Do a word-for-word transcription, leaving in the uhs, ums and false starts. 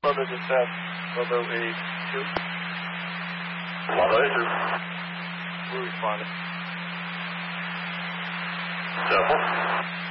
Brother dispatch, Bravo A two. Bravo A two. We're responding. Careful.